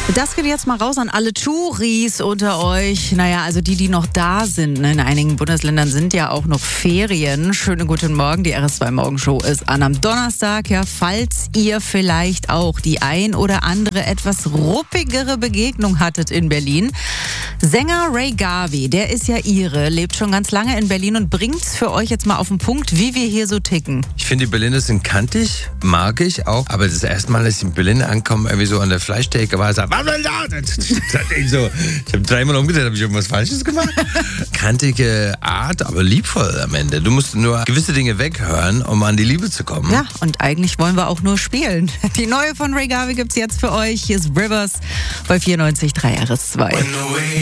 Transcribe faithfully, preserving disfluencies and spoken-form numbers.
Das geht jetzt mal raus an alle Touris unter euch. Naja, also die, die noch da sind. Ne? In einigen Bundesländern sind ja auch noch Ferien. Schönen guten Morgen, die R S zwei Morgenshow ist an am Donnerstag. Ja, falls ihr vielleicht auch die ein oder andere etwas ruppigere Begegnung hattet in Berlin. Sänger Ray Garvey, der ist ja Ire, lebt schon ganz lange in Berlin und bringt's für euch jetzt mal auf den Punkt, wie wir hier so ticken. Ich finde, die Berliner sind kantig, mag ich auch. Aber das erste Mal, dass ich in Berlin ankomme, irgendwie so an der Fleischtheke war, sagt, was soll das? Ich, so, ich habe dreimal umgedreht, habe ich irgendwas Falsches gemacht? Kantige Art, aber liebvoll am Ende. Du musst nur gewisse Dinge weghören, um an die Liebe zu kommen. Ja, und eigentlich wollen wir auch nur spielen. Die neue von Ray Garvey gibt's jetzt für euch. Hier ist Rivers bei vierundneunzig Komma drei R S zwei.